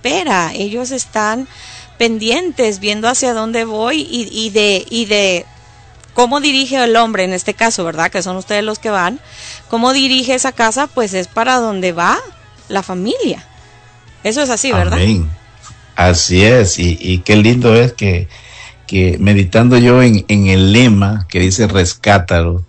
espera, ellos están pendientes, viendo hacia dónde voy y de cómo dirige el hombre en este caso, ¿verdad? Que son ustedes los que van. Cómo dirige esa casa, pues es para donde va la familia. Eso es así, ¿verdad? Amén. Así es, y qué lindo es que meditando yo en el lema que dice rescátalo,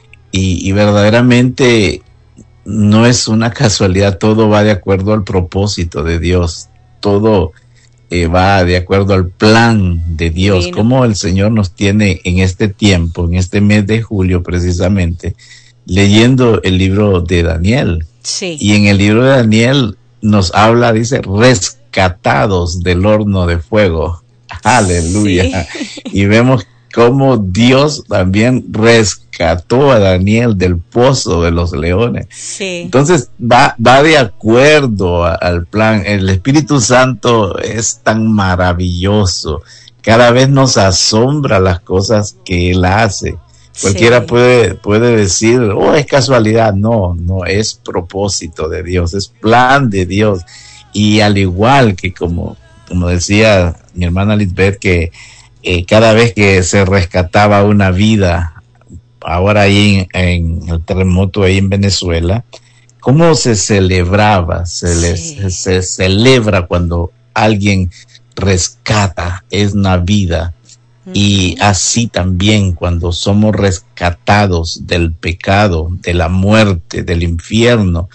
y verdaderamente no es una casualidad, todo va de acuerdo al propósito de Dios, todo va de acuerdo al plan de Dios, Divino. como el Señor nos tiene en este tiempo, en este mes de julio precisamente, leyendo el libro de Daniel. Sí. Y en el libro de Daniel nos habla, dice, rescatados del horno de fuego. Aleluya. Sí. Y vemos cómo Dios también rescató a Daniel del pozo de los leones. Sí. Entonces va de acuerdo al plan. El Espíritu Santo es tan maravilloso. Cada vez nos asombra las cosas que Él hace. Cualquiera Sí. puede decir, oh, es casualidad. No, es propósito de Dios, es plan de Dios. Y al igual que como decía mi hermana Lisbeth, que cada vez que se rescataba una vida, ahora ahí en el terremoto ahí en Venezuela, cómo se celebraba, se celebra cuando alguien rescata, es una vida. Y así también cuando somos rescatados del pecado, de la muerte, del infierno,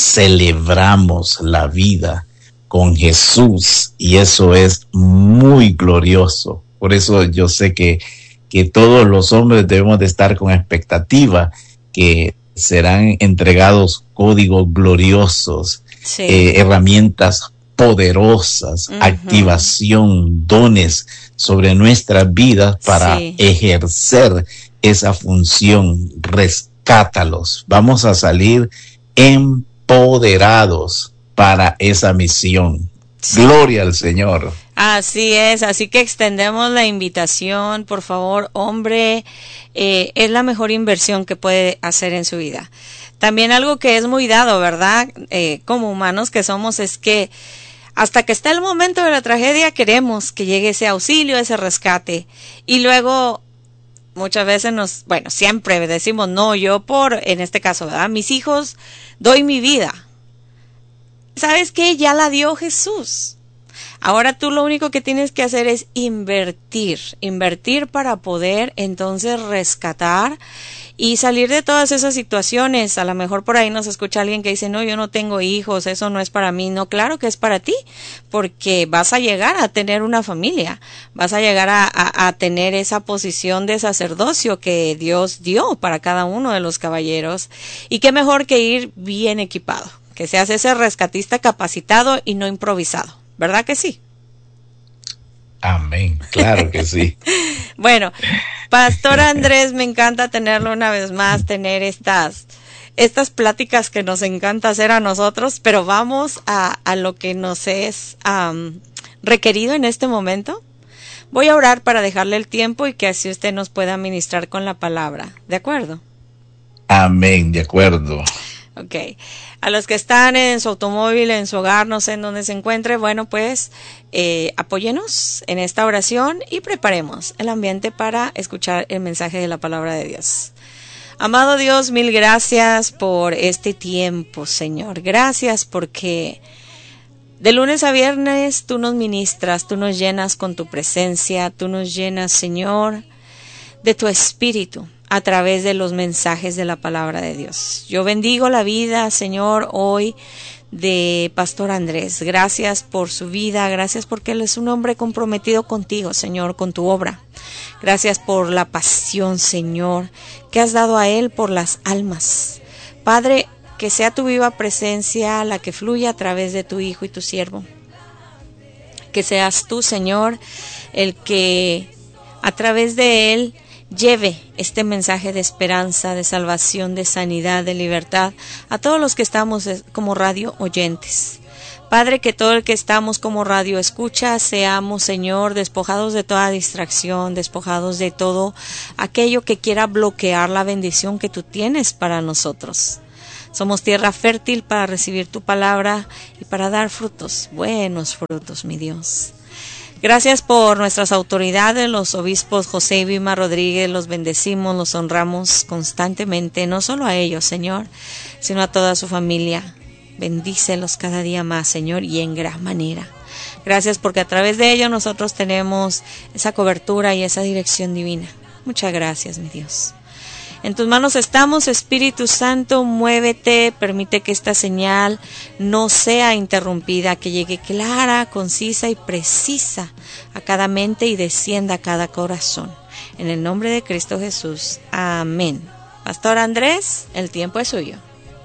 celebramos la vida con Jesús, y eso es muy glorioso. Por eso yo sé que todos los hombres debemos de estar con expectativa que serán entregados códigos gloriosos, Sí. Herramientas poderosas, activación, dones sobre nuestras vidas para Sí. ejercer esa función. Rescátalos. Vamos a salir empoderados para esa misión. Sí. Gloria al Señor. Así es, así que extendemos la invitación, por favor, hombre, es la mejor inversión que puede hacer en su vida. También algo que es muy dado, ¿verdad? Como humanos que somos, es que hasta que está el momento de la tragedia queremos que llegue ese auxilio, ese rescate. Y luego muchas veces siempre decimos, no, yo en este caso, ¿verdad? Mis hijos, doy mi vida. ¿Sabes qué? Ya la dio Jesús. Ahora tú lo único que tienes que hacer es invertir para poder entonces rescatar y salir de todas esas situaciones. A lo mejor por ahí nos escucha alguien que dice, no, yo no tengo hijos, eso no es para mí. No, claro que es para ti, porque vas a llegar a tener una familia, vas a llegar a tener esa posición de sacerdocio que Dios dio para cada uno de los caballeros. Y qué mejor que ir bien equipado, que seas ese rescatista capacitado y no improvisado. ¿Verdad que sí? Amén, claro que sí. Bueno, Pastor Andrés, me encanta tenerlo una vez más, tener estas pláticas que nos encanta hacer a nosotros, pero vamos a lo que nos es requerido en este momento. Voy a orar para dejarle el tiempo y que así usted nos pueda ministrar con la palabra. ¿De acuerdo? Amén, de acuerdo. Ok. A los que están en su automóvil, en su hogar, no sé en dónde se encuentre, bueno, pues apóyenos en esta oración y preparemos el ambiente para escuchar el mensaje de la palabra de Dios. Amado Dios, mil gracias por este tiempo, Señor. Gracias porque de lunes a viernes tú nos ministras, tú nos llenas con tu presencia, tú nos llenas, Señor, de tu espíritu a través de los mensajes de la palabra de Dios. Yo bendigo la vida, Señor, hoy de Pastor Andrés. Gracias por su vida, gracias porque él es un hombre comprometido contigo, Señor, con tu obra. Gracias por la pasión, Señor, que has dado a él por las almas. Padre, que sea tu viva presencia la que fluya a través de tu Hijo y tu siervo. Que seas tú, Señor, el que a través de él lleve este mensaje de esperanza, de salvación, de sanidad, de libertad a todos los que estamos como radio oyentes. Padre, que todo el que estamos como radio escucha, seamos, Señor, despojados de toda distracción, despojados de todo aquello que quiera bloquear la bendición que tú tienes para nosotros. Somos tierra fértil para recibir tu palabra y para dar frutos, buenos frutos, mi Dios. Gracias por nuestras autoridades, los obispos José y Vilma Rodríguez, los bendecimos, los honramos constantemente, no solo a ellos, Señor, sino a toda su familia. Bendícelos cada día más, Señor, y en gran manera. Gracias porque a través de ellos nosotros tenemos esa cobertura y esa dirección divina. Muchas gracias, mi Dios. En tus manos estamos, Espíritu Santo, muévete, permite que esta señal no sea interrumpida, que llegue clara, concisa y precisa a cada mente y descienda a cada corazón. En el nombre de Cristo Jesús. Amén. Pastor Andrés, el tiempo es suyo.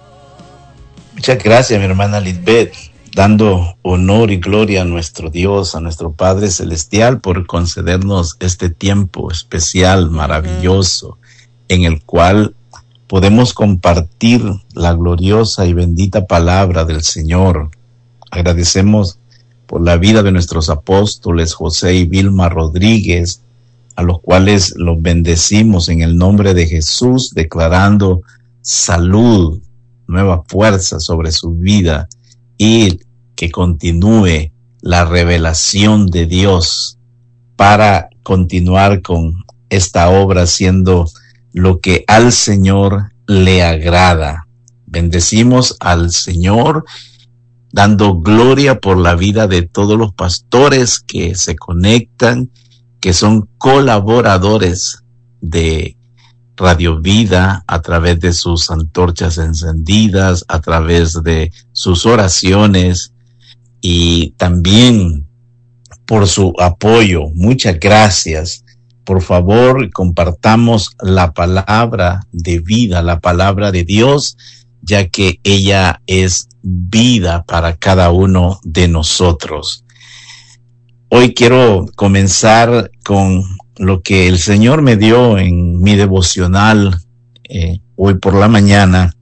Muchas gracias, mi hermana Lisbeth, dando honor y gloria a nuestro Dios, a nuestro Padre Celestial, por concedernos este tiempo especial, maravilloso, en el cual podemos compartir la gloriosa y bendita palabra del Señor. Agradecemos por la vida de nuestros apóstoles José y Vilma Rodríguez, a los cuales los bendecimos en el nombre de Jesús, declarando salud, nueva fuerza sobre su vida y que continúe la revelación de Dios para continuar con esta obra siendo lo que al Señor le agrada. Bendecimos al Señor, dando gloria por la vida de todos los pastores que se conectan, que son colaboradores de Radio Vida a través de sus antorchas encendidas, a través de sus oraciones y también por su apoyo. Muchas gracias. Por favor, compartamos la palabra de vida, la palabra de Dios, ya que ella es vida para cada uno de nosotros. Hoy quiero comenzar con lo que el Señor me dio en mi devocional hoy por la mañana.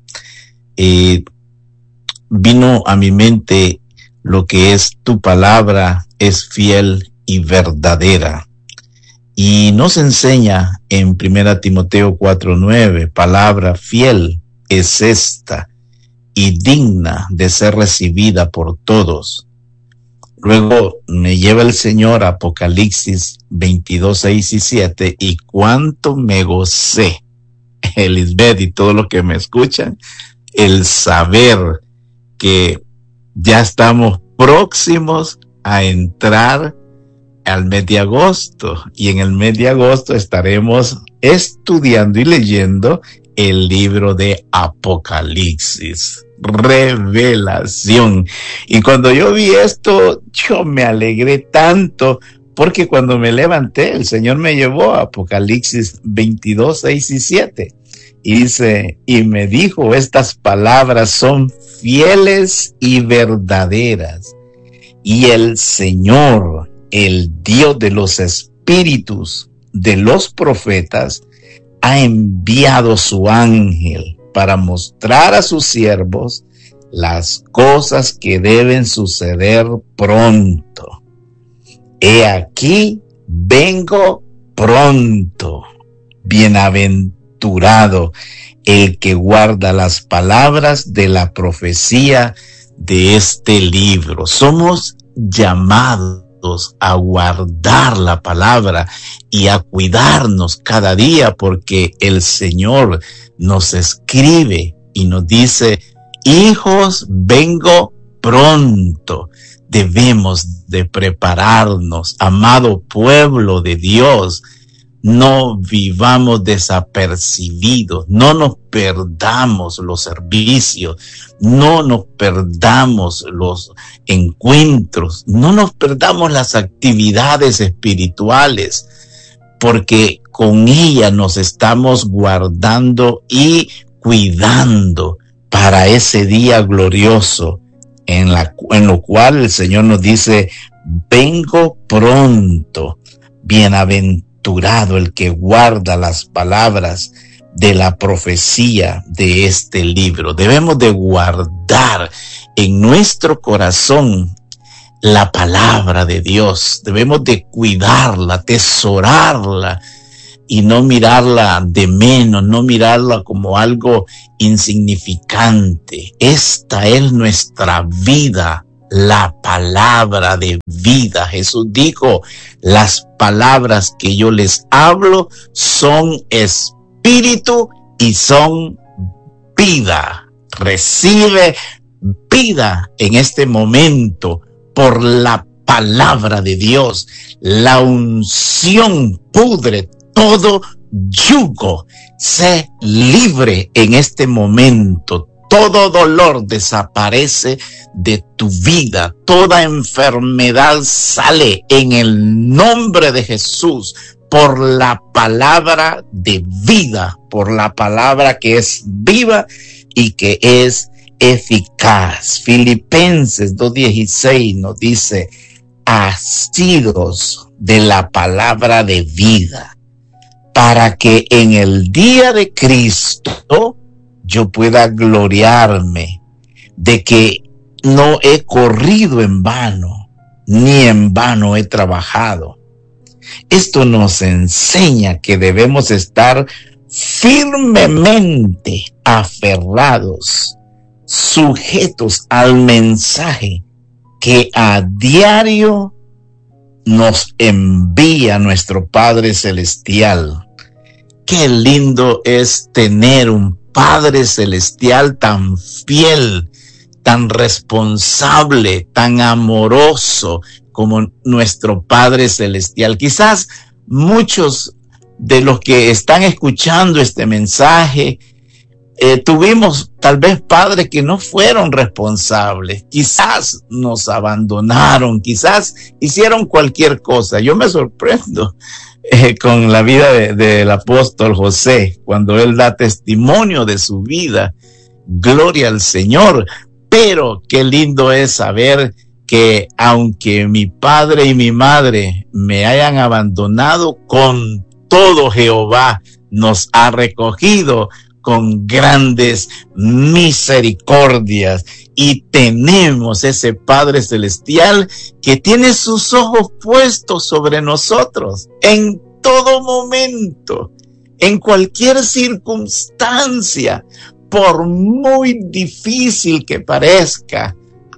Vino a mi mente lo que es: tu palabra es fiel y verdadera. Y nos enseña en 1 Timoteo 4:9, palabra fiel es esta y digna de ser recibida por todos. Luego me lleva el Señor a Apocalipsis 22:6 y 7, y cuánto me gocé, Elisbeth y todos los que me escuchan, el saber que ya estamos próximos a entrar al mes de agosto, y en el mes de agosto estaremos estudiando y leyendo el libro de Apocalipsis, revelación. Y cuando yo vi esto, yo me alegré tanto, porque cuando me levanté, el Señor me llevó a Apocalipsis 22:6 y 7, y dice, y me dijo, estas palabras son fieles y verdaderas, y el Señor, el Dios de los espíritus de los profetas, ha enviado su ángel para mostrar a sus siervos las cosas que deben suceder pronto. He aquí, vengo pronto. Bienaventurado el que guarda las palabras de la profecía de este libro. Somos llamados a guardar la palabra y a cuidarnos cada día, porque el Señor nos escribe y nos dice, hijos, vengo pronto. Debemos de prepararnos, amado pueblo de Dios. No vivamos desapercibidos, no nos perdamos los servicios, no nos perdamos los encuentros, no nos perdamos las actividades espirituales, porque con ella nos estamos guardando y cuidando para ese día glorioso en lo cual el Señor nos dice, vengo pronto, bienaventurado el que guarda las palabras de la profecía de este libro. Debemos de guardar en nuestro corazón la palabra de Dios. Debemos de cuidarla, atesorarla y no mirarla de menos, no mirarla como algo insignificante. Esta es nuestra vida, la palabra de vida. Jesús dijo, las palabras que yo les hablo son espíritu y son vida. Recibe vida en este momento por la palabra de Dios. La unción pudre todo yugo. Sé libre en este momento. Todo dolor desaparece de tu vida. Toda enfermedad sale en el nombre de Jesús por la palabra de vida, por la palabra que es viva y que es eficaz. Filipenses 2:16 nos dice, asidos de la palabra de vida, para que en el día de Cristo yo pueda gloriarme de que no he corrido en vano, ni en vano he trabajado. Esto nos enseña que debemos estar firmemente aferrados, sujetos al mensaje que a diario nos envía nuestro Padre Celestial. Qué lindo es tener un Padre Celestial tan fiel, tan responsable, tan amoroso como nuestro Padre Celestial. Quizás muchos de los que están escuchando este mensaje tuvimos tal vez padres que no fueron responsables, quizás nos abandonaron, quizás hicieron cualquier cosa. Yo me sorprendo con la vida del apóstol José, cuando él da testimonio de su vida. Gloria al Señor. Pero qué lindo es saber que aunque mi padre y mi madre me hayan abandonado, con todo Jehová nos ha recogido con grandes misericordias, y tenemos ese Padre Celestial que tiene sus ojos puestos sobre nosotros en todo momento, en cualquier circunstancia, por muy difícil que parezca.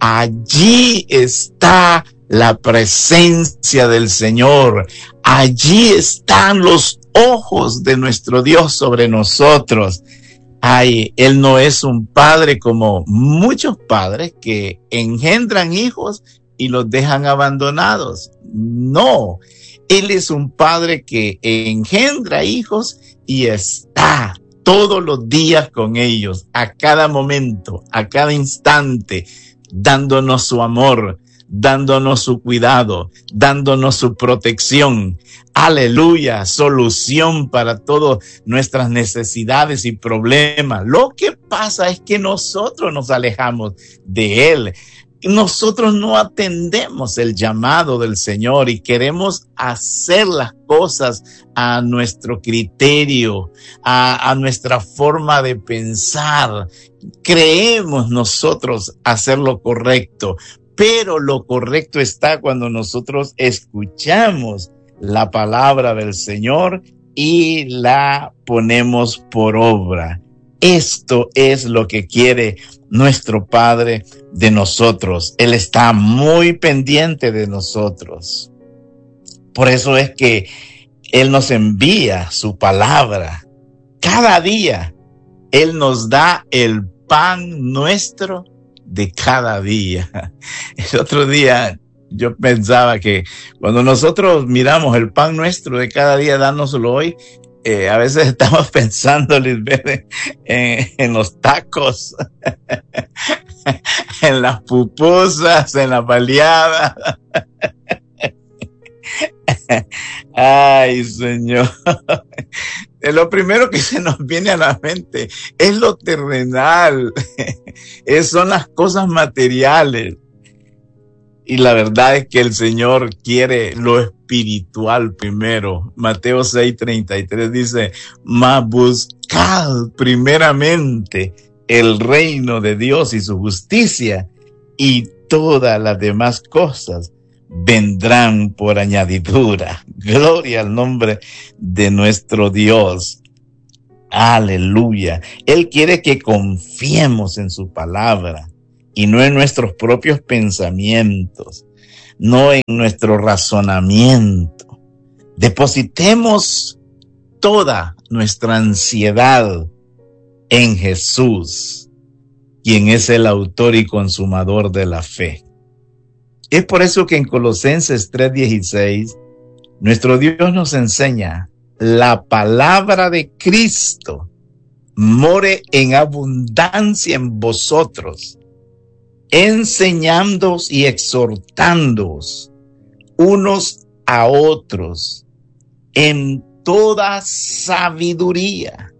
Allí está la presencia del Señor. Allí están los ojos de nuestro Dios sobre nosotros. Ay, Él no es un padre como muchos padres que engendran hijos y los dejan abandonados. No, Él es un padre que engendra hijos y está todos los días con ellos, a cada momento, a cada instante, dándonos su amor, dándonos su cuidado, dándonos su protección. Aleluya, solución para todas nuestras necesidades y problemas. Lo que pasa es que nosotros nos alejamos de Él. Nosotros no atendemos el llamado del Señor y queremos hacer las cosas a nuestro criterio, a nuestra forma de pensar. Creemos nosotros hacer lo correcto, pero lo correcto está cuando nosotros escuchamos la palabra del Señor y la ponemos por obra. Esto es lo que quiere nuestro Padre de nosotros. Él está muy pendiente de nosotros. Por eso es que Él nos envía su palabra. Cada día Él nos da el pan nuestro de cada día. El otro día yo pensaba que cuando nosotros miramos el pan nuestro de cada día, dánoslo hoy, a veces estamos pensando, Lisbeth, en los tacos, en las pupusas, en la baleada. Ay, Señor. Lo primero que se nos viene a la mente es lo terrenal, son las cosas materiales. Y la verdad es que el Señor quiere lo espiritual primero. Mateo 6:33 dice, mas buscad primeramente el reino de Dios y su justicia, y todas las demás cosas vendrán por añadidura. Gloria al nombre de nuestro Dios. Aleluya. Él quiere que confiemos en su palabra y no en nuestros propios pensamientos, no en nuestro razonamiento. Depositemos toda nuestra ansiedad en Jesús, quien es el autor y consumador de la fe. Es por eso que en Colosenses 3:16, nuestro Dios nos enseña: la palabra de Cristo more en abundancia en vosotros, enseñándoos y exhortándoos unos a otros en toda sabiduría,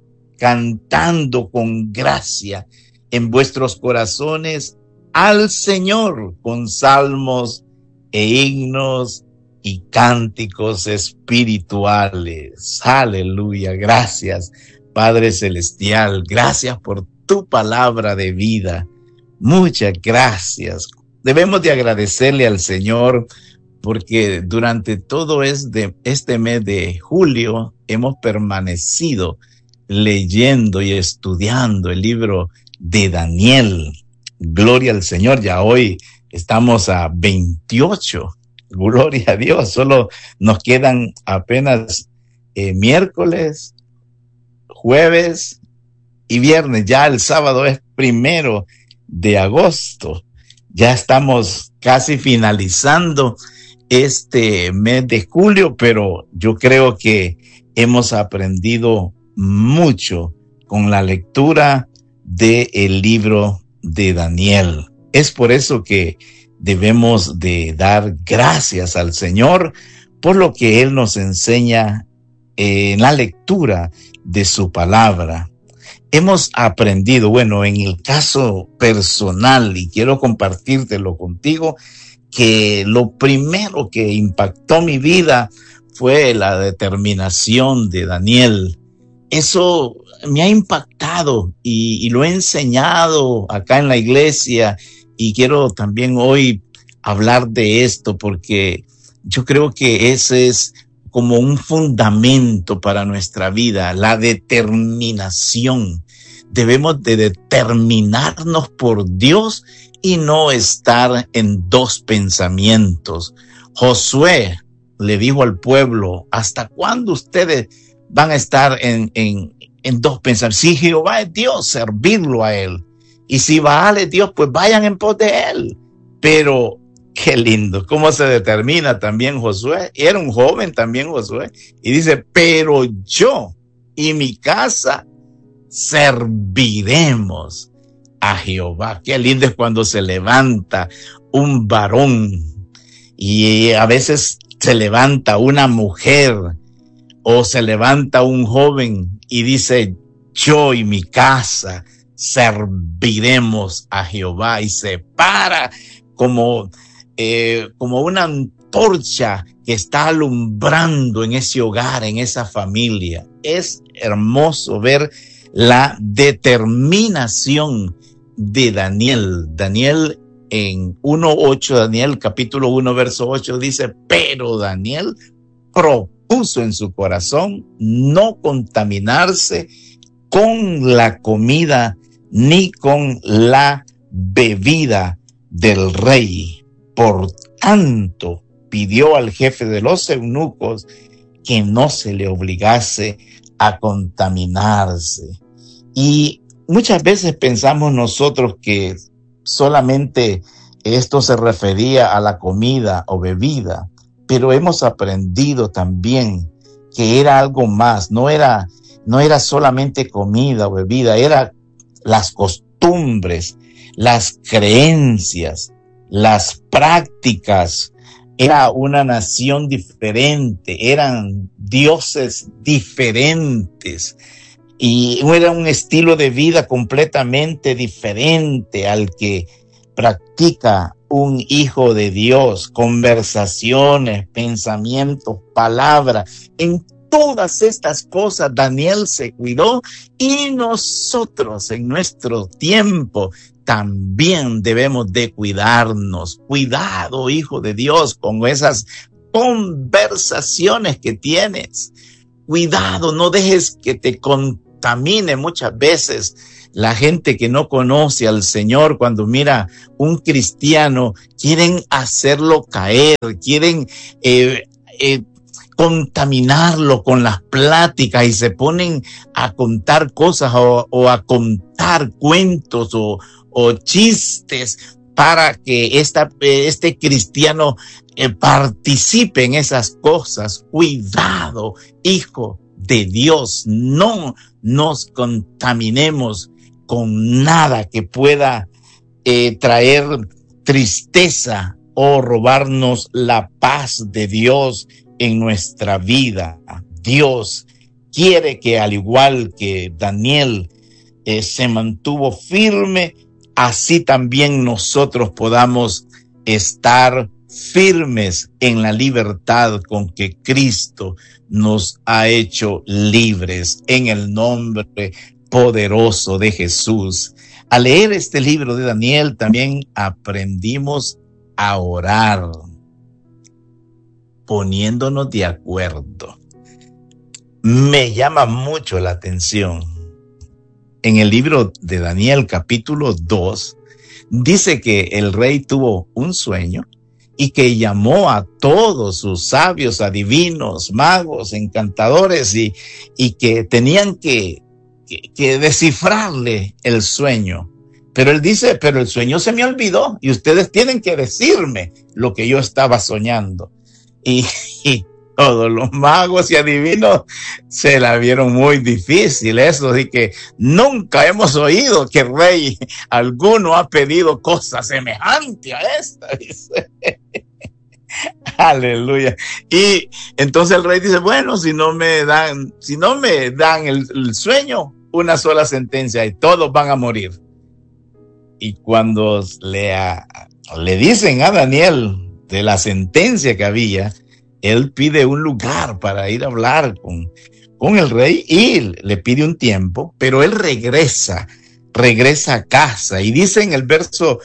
cantando con gracia en vuestros corazones al Señor con salmos e himnos y cánticos espirituales. Aleluya. Gracias, Padre Celestial. Gracias por tu palabra de vida. Muchas gracias. Debemos de agradecerle al Señor porque durante todo este mes de julio hemos permanecido leyendo y estudiando el libro de Daniel. Gloria al Señor. Ya hoy estamos a 28. Gloria a Dios. Solo nos quedan apenas miércoles, jueves y viernes. Ya el sábado es 1 de agosto. Ya estamos casi finalizando este mes de julio, pero yo creo que hemos aprendido mucho con la lectura del libro de Daniel. Es por eso que debemos de dar gracias al Señor por lo que Él nos enseña en la lectura de su palabra. Hemos aprendido, bueno, en el caso personal, y quiero compartírtelo contigo, que lo primero que impactó mi vida fue la determinación de Daniel. Eso me ha impactado y lo he enseñado acá en la iglesia, y quiero también hoy hablar de esto porque yo creo que ese es como un fundamento para nuestra vida, la determinación. Debemos de determinarnos por Dios y no estar en dos pensamientos. Josué le dijo al pueblo: ¿hasta cuándo ustedes van a estar en dos pensamientos? Si Jehová es Dios, servirlo a Él. Y si Baal es Dios, pues vayan en pos de Él. Pero qué lindo, cómo se determina también Josué. Era un joven también Josué. Y dice: pero yo y mi casa serviremos a Jehová. Qué lindo es cuando se levanta un varón, y a veces se levanta una mujer o se levanta un joven y dice: yo y mi casa serviremos a Jehová, y se para como una antorcha que está alumbrando en ese hogar, en esa familia. Es hermoso ver la determinación de Daniel. Daniel en 1:8, Daniel capítulo 1 verso 8 dice: pero Daniel propuso en su corazón no contaminarse con la comida ni con la bebida del rey. Por tanto, pidió al jefe de los eunucos que no se le obligase a contaminarse. Y muchas veces pensamos nosotros que solamente esto se refería a la comida o bebida, pero hemos aprendido también que era algo más. No era solamente comida o bebida, era las costumbres, las creencias, las prácticas. Era una nación diferente, eran dioses diferentes, y era un estilo de vida completamente diferente al que practica un hijo de Dios. Conversaciones, pensamientos, palabras, en todas estas cosas Daniel se cuidó, y nosotros en nuestro tiempo también debemos de cuidarnos. Cuidado, hijo de Dios, con esas conversaciones que tienes. Cuidado, no dejes que te contamine muchas veces la gente que no conoce al Señor. Cuando mira un cristiano, quieren hacerlo caer, quieren contaminarlo con las pláticas y se ponen a contar cosas o a contar cuentos o chistes para que este cristiano participe en esas cosas. Cuidado, hijo de Dios, no nos contaminemos con nada que pueda traer tristeza o robarnos la paz de Dios en nuestra vida. Dios quiere que, al igual que Daniel se mantuvo firme, así también nosotros podamos estar firmes en la libertad con que Cristo nos ha hecho libres, en el nombre poderoso de Jesús. Al leer este libro de Daniel también aprendimos a orar, poniéndonos de acuerdo. Me llama mucho la atención. En el libro de Daniel, capítulo 2, dice que el rey tuvo un sueño y que llamó a todos sus sabios, adivinos, magos, encantadores y que tenían que descifrarle el sueño. Pero él dice, pero el sueño se me olvidó y ustedes tienen que decirme lo que yo estaba soñando. Y todos los magos y adivinos se la vieron muy difícil eso, así que nunca hemos oído que rey alguno ha pedido cosa semejante a esta, dice. Aleluya. Y entonces el rey dice, bueno, si no me dan el sueño, una sola sentencia y todos van a morir. Y cuando le dicen a Daniel de la sentencia que había, él pide un lugar para ir a hablar con el rey y le pide un tiempo, pero él regresa a casa y dice en el verso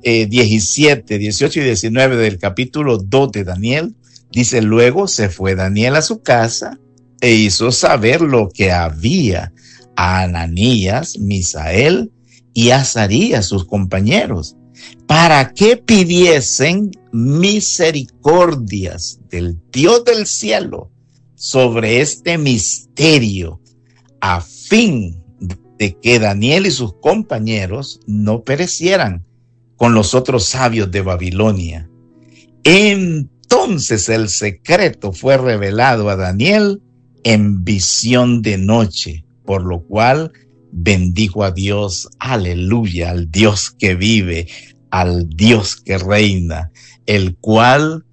17, 18 y 19 del capítulo 2 de Daniel, dice, luego se fue Daniel a su casa e hizo saber lo que había a Ananías, Misael y Azarías, sus compañeros, para que pidiesen misericordias del Dios del cielo sobre este misterio, a fin de que Daniel y sus compañeros no perecieran con los otros sabios de Babilonia. Entonces el secreto fue revelado a Daniel en visión de noche, por lo cual bendijo a Dios, aleluya, al Dios que vive, al Dios que reina, el cual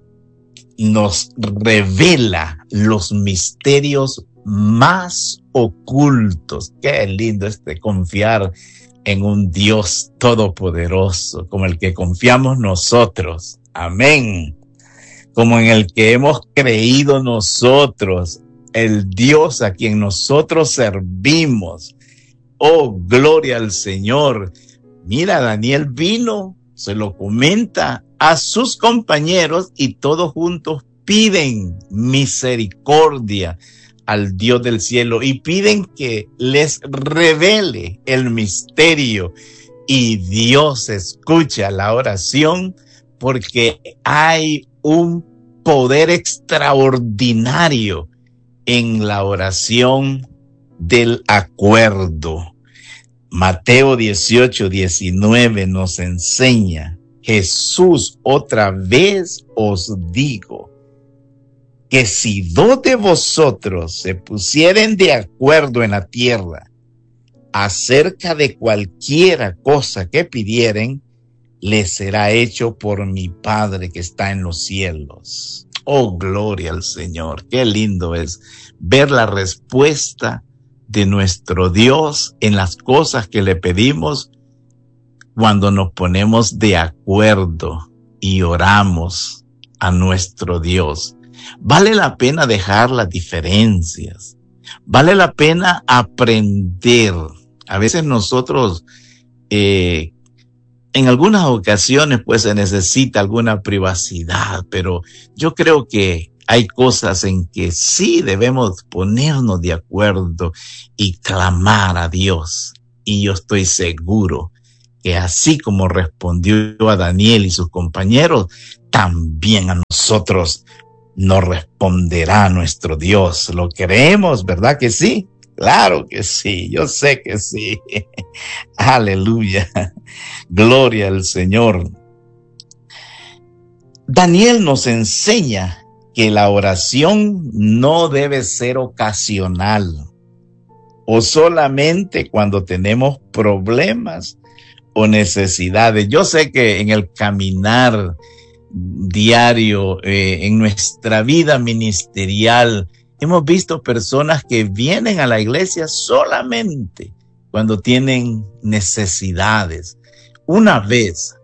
nos revela los misterios más ocultos. Qué lindo confiar en un Dios todopoderoso, como el que confiamos nosotros. Amén. Como en el que hemos creído nosotros, el Dios a quien nosotros servimos. Oh, gloria al Señor. Mira, Daniel vino, se lo comenta a sus compañeros y todos juntos piden misericordia al Dios del cielo y piden que les revele el misterio. Y Dios escucha la oración porque hay un poder extraordinario en la oración del acuerdo. Mateo 18, 19 nos enseña, Jesús, otra vez os digo, que si dos de vosotros se pusieren de acuerdo en la tierra acerca de cualquiera cosa que pidieren, les será hecho por mi Padre que está en los cielos. Oh, gloria al Señor. Qué lindo es ver la respuesta de nuestro Dios en las cosas que le pedimos cuando nos ponemos de acuerdo y oramos a nuestro Dios. Vale la pena dejar las diferencias. Vale la pena aprender. A veces nosotros en algunas ocasiones pues se necesita alguna privacidad, pero yo creo que hay cosas en que sí debemos ponernos de acuerdo y clamar a Dios. Y yo estoy seguro que así como respondió a Daniel y sus compañeros, también a nosotros nos responderá nuestro Dios. ¿Lo creemos, verdad que sí? Claro que sí, yo sé que sí. Aleluya. Gloria al Señor. Daniel nos enseña que la oración no debe ser ocasional o solamente cuando tenemos problemas o necesidades. Yo sé que en el caminar diario, en nuestra vida ministerial, hemos visto personas que vienen a la iglesia solamente cuando tienen necesidades. Una vez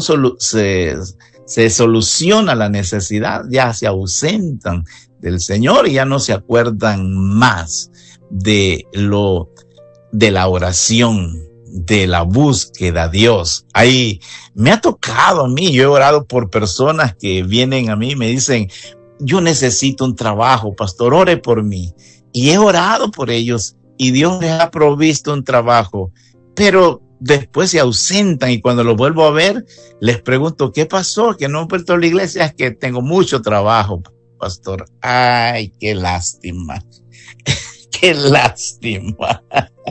se soluciona la necesidad, ya se ausentan del Señor y ya no se acuerdan más de la oración, de la búsqueda a Dios. Ahí me ha tocado a mí, yo he orado por personas que vienen a mí y me dicen, yo necesito un trabajo, pastor, ore por mí. Y he orado por ellos y Dios les ha provisto un trabajo, pero después se ausentan y cuando los vuelvo a ver, les pregunto, ¿qué pasó? Que no he vuelto a la iglesia. Es que tengo mucho trabajo, pastor. Ay, qué lástima. Qué lástima.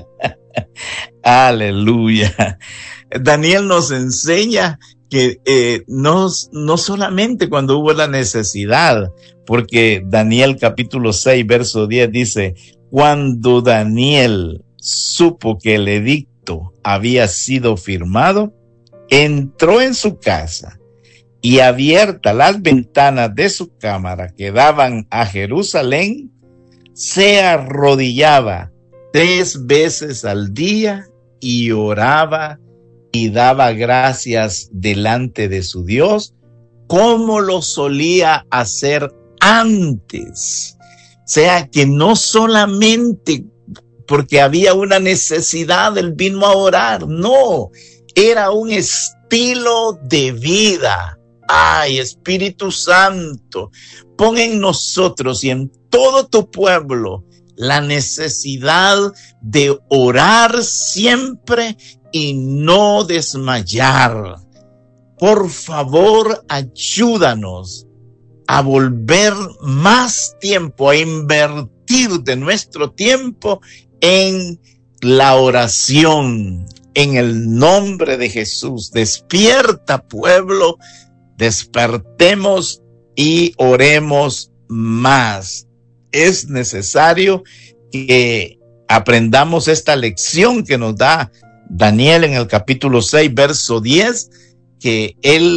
Aleluya. Daniel nos enseña que no solamente cuando hubo la necesidad, porque Daniel capítulo 6, verso 10 dice, cuando Daniel supo que el edicto había sido firmado, entró en su casa y abiertas las ventanas de su cámara que daban a Jerusalén, se arrodillaba 3 veces al día y oraba y daba gracias delante de su Dios, como lo solía hacer antes. O sea que no solamente porque había una necesidad él vino a orar, no, era un estilo de vida. Ay, Espíritu Santo, pon en nosotros y en todo tu pueblo la necesidad de orar siempre y no desmayar. Por favor, ayúdanos a volver más tiempo, a invertir de nuestro tiempo en la oración, en el nombre de Jesús. Despierta, pueblo, despertemos y oremos más. Es necesario que aprendamos esta lección que nos da Daniel en el capítulo 6, verso 10, que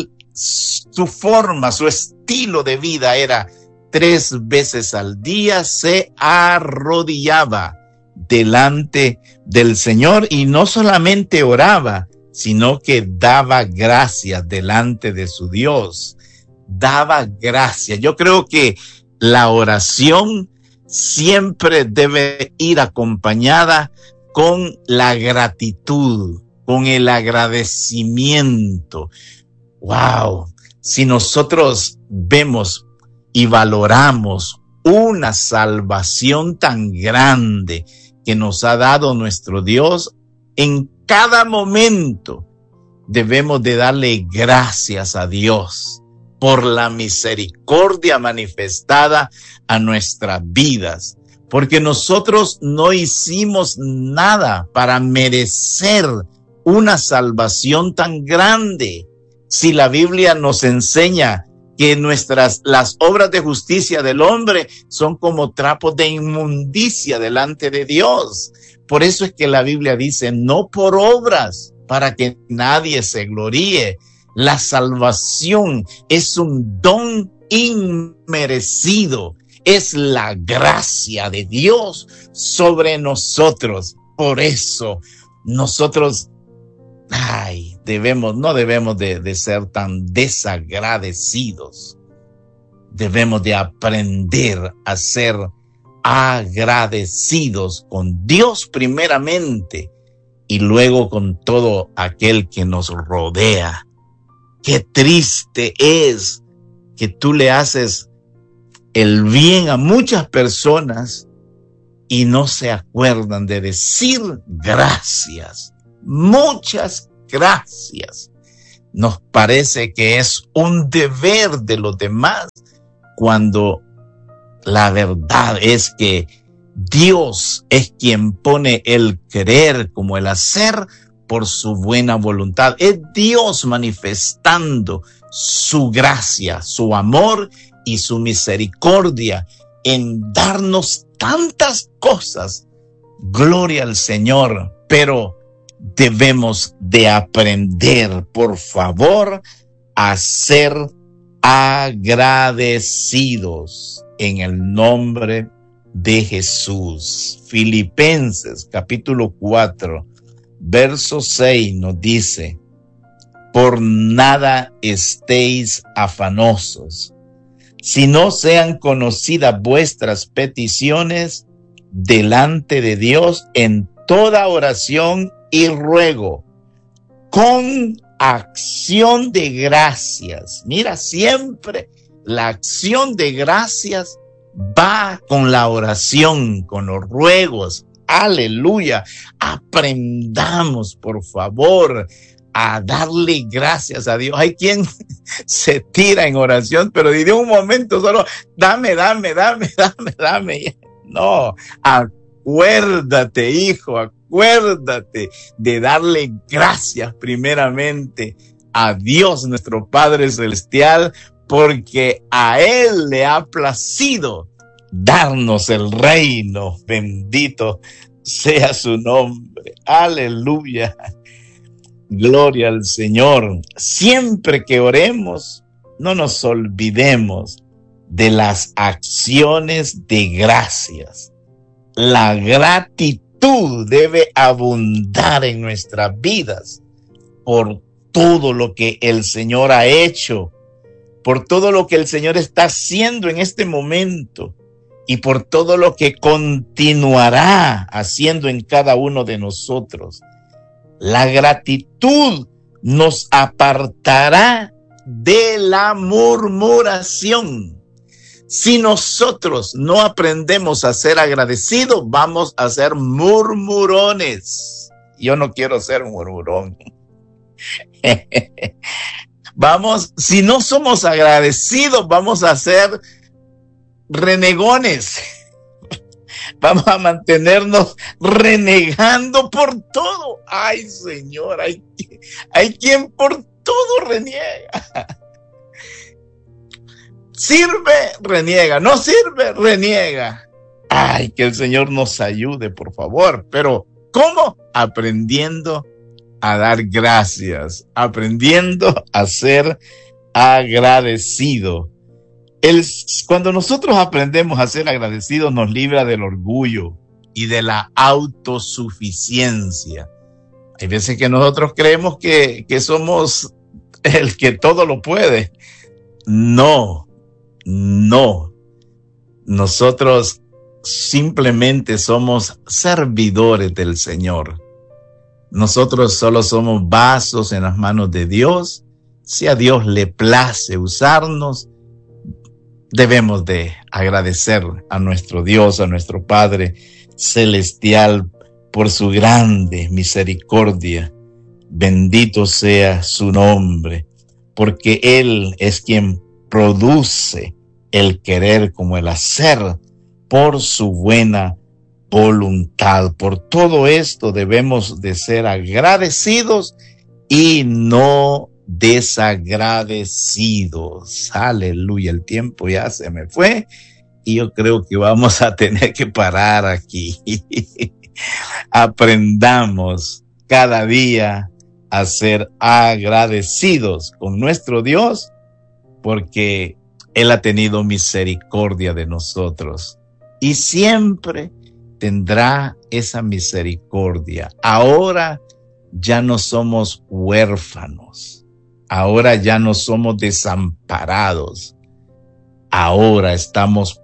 su forma, su estilo de vida era 3 veces al día se arrodillaba delante del Señor y no solamente oraba, sino que daba gracias delante de su Dios. Daba gracias. Yo creo que la oración siempre debe ir acompañada con la gratitud, con el agradecimiento. Wow, si nosotros vemos y valoramos una salvación tan grande que nos ha dado nuestro Dios, en cada momento debemos de darle gracias a Dios por la misericordia manifestada a nuestras vidas, porque nosotros no hicimos nada para merecer una salvación tan grande. Si la Biblia nos enseña que las obras de justicia del hombre son como trapos de inmundicia delante de Dios. Por eso es que la Biblia dice, no por obras, para que nadie se gloríe. La salvación es un don inmerecido. Es la gracia de Dios sobre nosotros. Por eso nosotros no debemos de ser tan desagradecidos. Debemos de aprender a ser agradecidos con Dios primeramente y luego con todo aquel que nos rodea. Qué triste es que tú le haces el bien a muchas personas y no se acuerdan de decir gracias. Muchas gracias. Nos parece que es un deber de los demás, cuando la verdad es que Dios es quien pone el querer como el hacer por su buena voluntad. Es Dios manifestando su gracia, su amor y su misericordia en darnos tantas cosas. Gloria al Señor. Pero debemos de aprender, por favor, a ser agradecidos en el nombre de Jesús. Filipenses capítulo 4, verso 6 nos dice: por nada estéis afanosos, si no sean conocidas vuestras peticiones delante de Dios en toda oración y ruego, con acción de gracias. Mira, siempre la acción de gracias va con la oración, con los ruegos. Aleluya. Aprendamos, por favor, a darle gracias a Dios. Hay quien se tira en oración, pero de un momento solo, dame. No, acuérdate, hijo, acuérdate de darle gracias primeramente a Dios, nuestro Padre Celestial, porque a Él le ha placido darnos el reino. Bendito sea su nombre. Aleluya. Gloria al Señor. Siempre que oremos, no nos olvidemos de las acciones de gracias. La gratitud debe abundar en nuestras vidas por todo lo que el Señor ha hecho, por todo lo que el Señor está haciendo en este momento y por todo lo que continuará haciendo en cada uno de nosotros. La gratitud nos apartará de la murmuración. Si nosotros no aprendemos a ser agradecidos, vamos a ser murmurones. Yo no quiero ser un murmurón. Si no somos agradecidos, vamos a ser renegones. Vamos a mantenernos renegando por todo. Ay, Señor, hay quien por todo reniega. Sirve, reniega. No sirve, reniega. Ay, que el Señor nos ayude, por favor. Pero, ¿cómo? Aprendiendo a dar gracias, aprendiendo a ser agradecido. Cuando nosotros aprendemos a ser agradecidos, nos libra del orgullo y de la autosuficiencia. Hay veces que nosotros creemos que somos el que todo lo puede. No. Nosotros simplemente somos servidores del Señor. Nosotros solo somos vasos en las manos de Dios. Si a Dios le place usarnos, debemos de agradecer a nuestro Dios, a nuestro Padre Celestial, por su grande misericordia. Bendito sea su nombre, porque Él es quien produce el querer como el hacer por su buena voluntad. Por todo esto debemos de ser agradecidos y no desagradecidos. Aleluya, el tiempo ya se me fue y yo creo que vamos a tener que parar aquí. Aprendamos cada día a ser agradecidos con nuestro Dios, porque Él ha tenido misericordia de nosotros y siempre tendrá esa misericordia. Ahora ya no somos huérfanos. Ahora ya no somos desamparados. Ahora estamos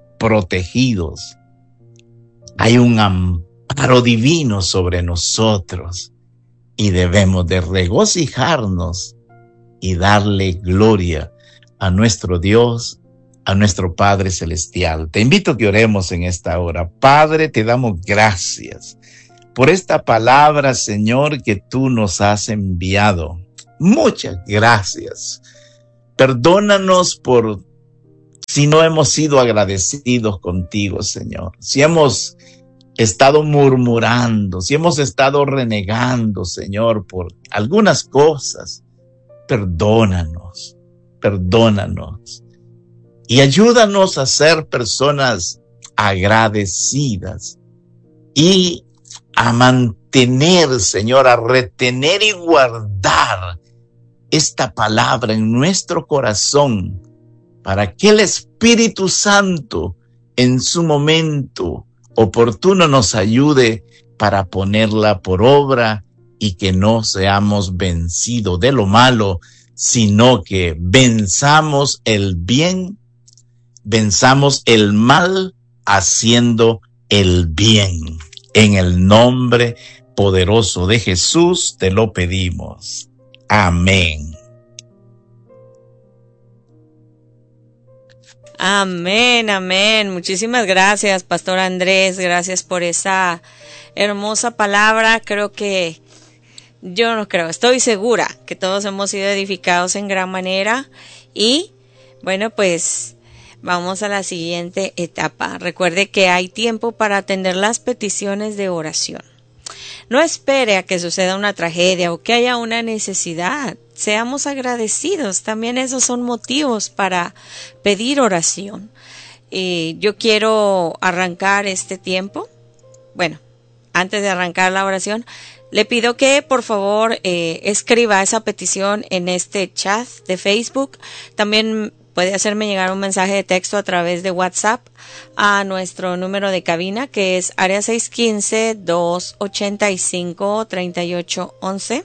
protegidos. Hay un amparo divino sobre nosotros. y debemos de regocijarnos y darle gloria a nuestro Dios, a nuestro Padre Celestial. Te invito a que oremos en esta hora. Padre, te damos gracias por esta palabra, Señor, que tú nos has enviado. Muchas gracias. Perdónanos por si no hemos sido agradecidos contigo, Señor. Si hemos estado murmurando, si hemos estado renegando, Señor, por algunas cosas, perdónanos, perdónanos. Y ayúdanos a ser personas agradecidas y a mantener, Señor, a retener y guardar esta palabra en nuestro corazón para que el Espíritu Santo en su momento oportuno nos ayude para ponerla por obra y que no seamos vencidos de lo malo, sino que venzamos el bien, venzamos el mal haciendo el bien. En el nombre poderoso de Jesús te lo pedimos. Amén. Amén, amén. Muchísimas gracias, Pastor Andrés. Gracias por esa hermosa palabra. Estoy segura que todos hemos sido edificados en gran manera. Y bueno, pues vamos a la siguiente etapa. Recuerde que hay tiempo para atender las peticiones de oración. No espere a que suceda una tragedia o que haya una necesidad. Seamos agradecidos. También esos son motivos para pedir oración. Yo quiero arrancar este tiempo. Bueno, antes de arrancar la oración, le pido que por favor escriba esa petición en este chat de Facebook. También puede hacerme llegar un mensaje de texto a través de WhatsApp a nuestro número de cabina, que es área 615-285-3811.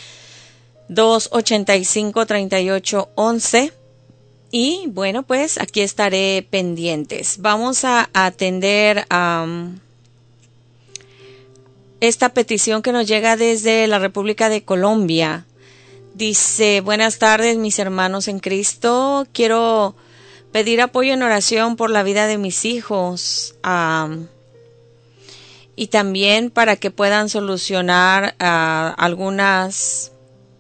285-3811. Y bueno, pues aquí estaré pendientes. Vamos a atender esta petición que nos llega desde la República de Colombia. Dice: buenas tardes, mis hermanos en Cristo. Quiero pedir apoyo en oración por la vida de mis hijos y también para que puedan solucionar algunas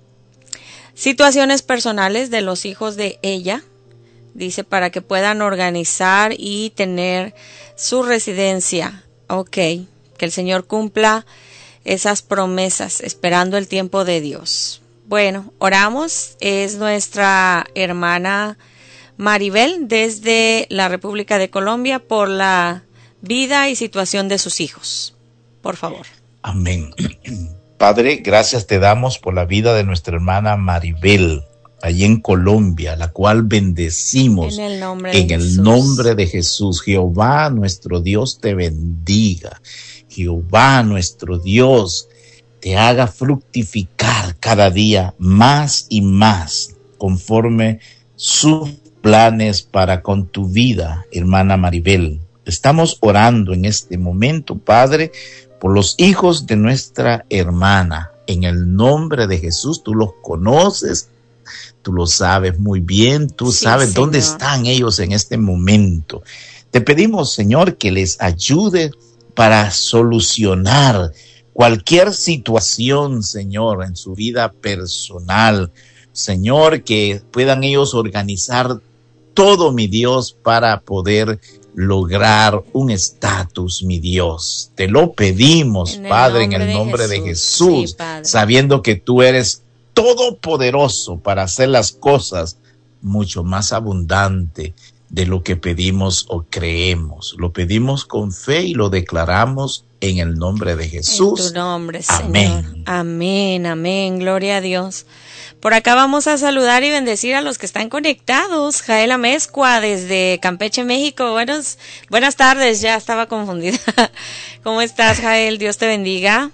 situaciones personales de los hijos de ella. Dice, para que puedan organizar y tener su residencia. Ok, que el Señor cumpla esas promesas, esperando el tiempo de Dios. Bueno, oramos. Es nuestra hermana Maribel desde la República de Colombia por la vida y situación de sus hijos. Por favor. Amén. Padre, gracias te damos por la vida de nuestra hermana Maribel, allí en Colombia, la cual bendecimos en el nombre de Jesús. Jehová, nuestro Dios, te bendiga. Jehová, nuestro Dios, te haga fructificar cada día más y más conforme sus planes para con tu vida, hermana Maribel. Estamos orando en este momento, Padre, por los hijos de nuestra hermana. En el nombre de Jesús, tú los conoces, tú lo sabes muy bien, tú sabes Señor. Dónde están ellos en este momento. Te pedimos, Señor, que les ayude para solucionar cualquier situación, Señor, en su vida personal. Señor, que puedan ellos organizar todo, mi Dios, para poder lograr un estatus, mi Dios. Te lo pedimos, Padre, en el nombre de Jesús, sí, sabiendo que tú eres todopoderoso para hacer las cosas mucho más abundante de lo que pedimos o creemos. Lo pedimos con fe y lo declaramos en el nombre de Jesús. En tu nombre, amén. Señor. Amén, amén. Gloria a Dios. Por acá vamos a saludar y bendecir a los que están conectados. Jael Amezcua desde Campeche, México. Buenas tardes, ya estaba confundida. ¿Cómo estás, Jael? Dios te bendiga.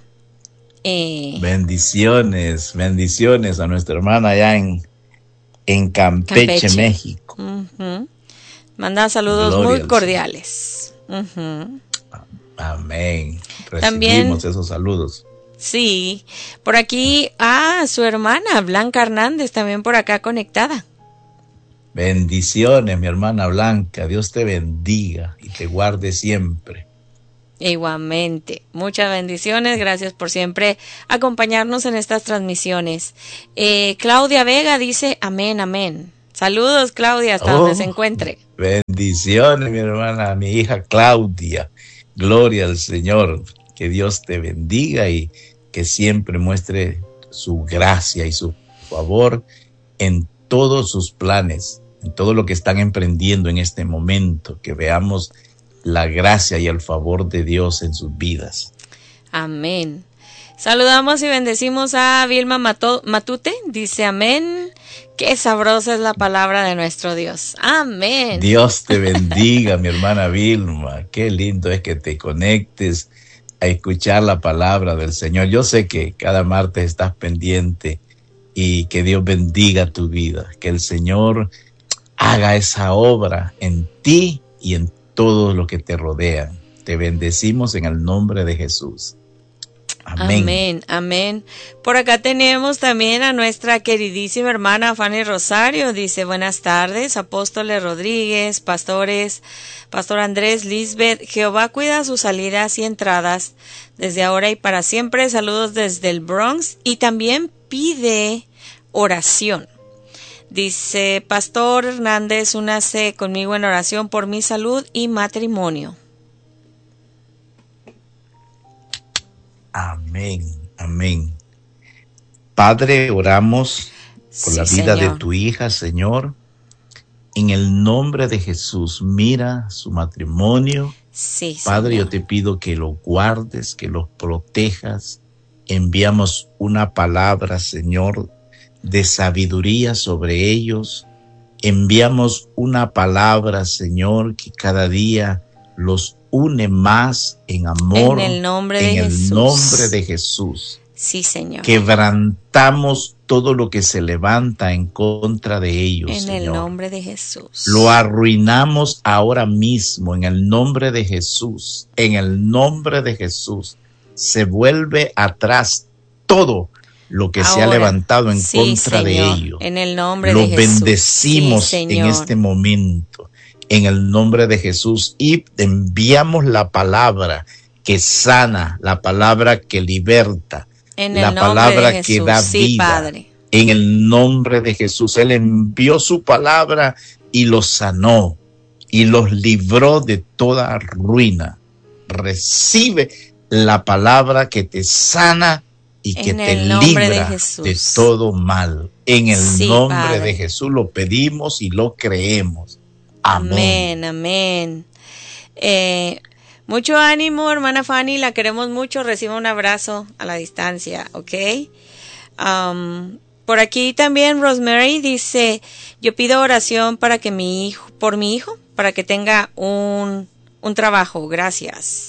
Bendiciones a nuestra hermana allá en Campeche, México. Uh-huh. Manda saludos Gloria muy cordiales. Uh-huh. Amén. Recibimos También, esos saludos. Sí, por aquí, su hermana Blanca Hernández también por acá conectada. Bendiciones, mi hermana Blanca. Dios te bendiga y te guarde siempre. Igualmente, muchas bendiciones, gracias por siempre acompañarnos en estas transmisiones. Claudia Vega dice amén, amén. Saludos, Claudia, hasta donde se encuentre. Bendiciones, mi hermana, mi hija Claudia. Gloria al Señor. Que Dios te bendiga y que siempre muestre su gracia y su favor en todos sus planes, en todo lo que están emprendiendo en este momento. Que veamos la gracia y el favor de Dios en sus vidas. Amén. Saludamos y bendecimos a Vilma Matute. Dice amén. Qué sabrosa es la palabra de nuestro Dios. Amén. Dios te bendiga, mi hermana Vilma. Qué lindo es que te conectes a escuchar la palabra del Señor. Yo sé que cada martes estás pendiente y que Dios bendiga tu vida. Que el Señor haga esa obra en ti y en todos los que te rodean. Te bendecimos en el nombre de Jesús. Amén. Amén, amén. Por acá tenemos también a nuestra queridísima hermana Fanny Rosario. Dice, buenas tardes, apóstoles Rodríguez, pastores, pastor Andrés, Lisbeth. Jehová cuida sus salidas y entradas desde ahora y para siempre. Saludos desde el Bronx y también pide oración. Dice, Pastor Hernández, únase conmigo en oración por mi salud y matrimonio. Amén, amén. Padre, oramos por la vida de tu hija, Señor. En el nombre de Jesús, mira su matrimonio. Sí, Padre, Señor. yo te pido que lo guardes, que los protejas. Enviamos una palabra, Señor, de sabiduría sobre ellos. Enviamos una palabra, Señor, que cada día los une más en amor. En el nombre de Jesús. En el nombre de Jesús. Sí, Señor. Quebrantamos todo lo que se levanta en contra de ellos, en Señor. el nombre de Jesús. Lo arruinamos ahora mismo en el nombre de Jesús. En el nombre de Jesús. Se vuelve atrás todo lo que ahora se ha levantado en contra Señor, de ellos. En el nombre de Jesús. Lo bendecimos sí, en este momento. En el nombre de Jesús. Y enviamos la palabra que sana, la palabra que liberta, en la palabra que da vida. Padre. En el nombre de Jesús. Él envió su palabra y los sanó y los libró de toda ruina. Recibe la palabra que te sana y que te libra de todo mal. En el nombre Padre. de Jesús lo pedimos y lo creemos. Amén. Amén, amén. Mucho ánimo, hermana Fanny, la queremos mucho. Reciba un abrazo a la distancia, ¿ok? Por aquí también Rosemary dice, yo pido oración para que por mi hijo, para que tenga un trabajo. Gracias.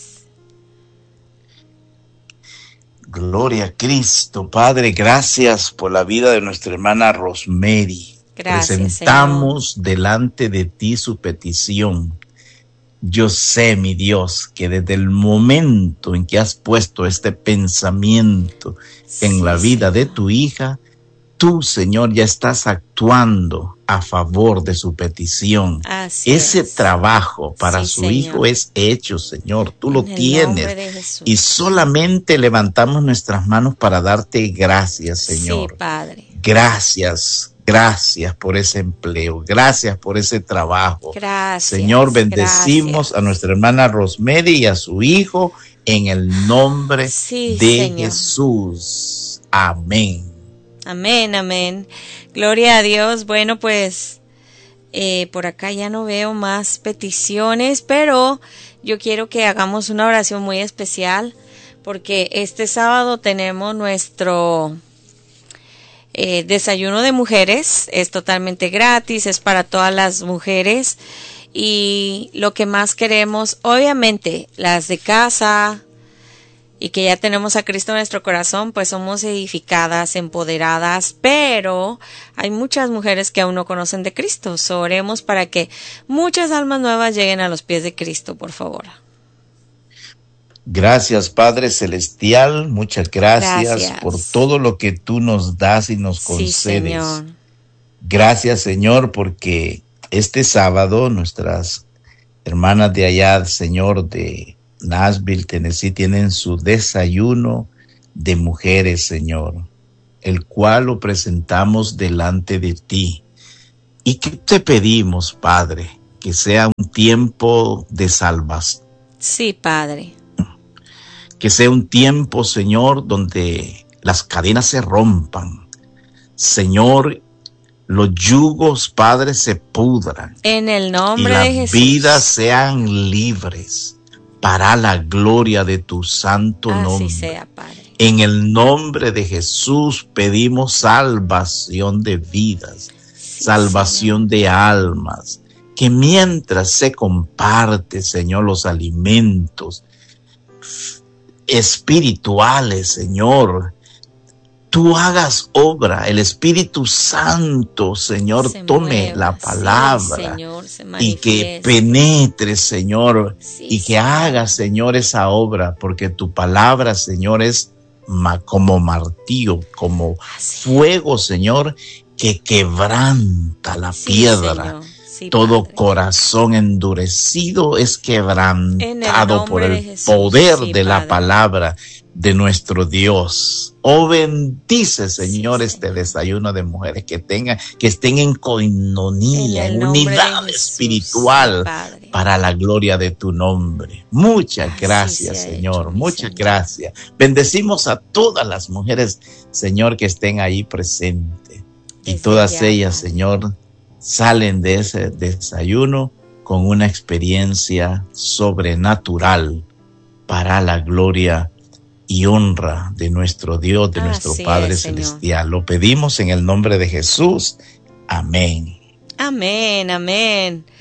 Gloria a Cristo, Padre, gracias por la vida de nuestra hermana Rosemary. Gracias, presentamos Señor. Delante de ti su petición. Yo sé, mi Dios, que desde el momento en que has puesto este pensamiento en la vida de tu hija, tú, Señor, ya estás actuando a favor de su petición. Ese trabajo para su hijo es hecho, Señor. Tú lo tienes. Y solamente levantamos nuestras manos para darte gracias, Señor. Sí, Padre. Gracias. Gracias por ese empleo, gracias por ese trabajo. Gracias. Señor, bendecimos a nuestra hermana Rosemary y a su hijo en el nombre de Jesús. Amén. Amén, amén. Gloria a Dios. Bueno, pues por acá ya no veo más peticiones, pero yo quiero que hagamos una oración muy especial porque este sábado tenemos nuestro desayuno de mujeres. Es totalmente gratis, es para todas las mujeres y lo que más queremos, obviamente las de casa y que ya tenemos a Cristo en nuestro corazón, pues somos edificadas, empoderadas, pero hay muchas mujeres que aún no conocen de Cristo. Oremos para que muchas almas nuevas lleguen a los pies de Cristo, por favor. Gracias, Padre Celestial. Muchas gracias por Gracias. todo lo que tú nos das y nos Sí, concedes. Señor. Gracias, Señor, porque este sábado nuestras hermanas de allá, Señor, de Nashville, Tennessee, tienen su desayuno de mujeres, Señor, el cual lo presentamos delante de ti. ¿Y qué te pedimos, Padre? Que sea un tiempo de salvación. Sí, Padre. Que sea un tiempo, Señor, donde las cadenas se rompan. Señor, los yugos, Padre, se pudran. En el Y nombre de las Jesús. vidas sean libres para la gloria de tu santo nombre. Así sea, Padre. En el nombre de Jesús pedimos salvación de vidas, Sí, salvación de almas. Que mientras se comparte, Señor, los alimentos espirituales, Señor, tú hagas obra, el Espíritu Santo, Señor, se tome mueva. la palabra. Sí, Señor, se Y que manifieste. penetre, Señor, Sí, y que Señor. haga, Señor, esa obra, porque tu palabra, Señor, es como martillo, como Así. fuego, Señor, que quebranta la Sí, piedra. Señor. Sí, Todo Padre. corazón endurecido es En el quebrantado nombre por de el Jesús. poder Sí, de la Padre. palabra de nuestro Dios. Oh, bendice, Señor, Sí, este Señor. desayuno de mujeres, que estén en En coinonía, el en nombre de unidad Jesús. espiritual, Sí, Padre. para la gloria de tu nombre. Muchas Así gracias, sea Señor, hecho, mi muchas Señor. gracias. Bendecimos a todas las mujeres, Señor, que estén ahí presentes. Y Desde todas ya, ellas, Padre. Señor, salen de ese desayuno con una experiencia sobrenatural para la gloria y honra de nuestro Dios, de nuestro Así Padre es, Señor. Celestial. Lo pedimos en el nombre de Jesús. Amén. Amén, amén.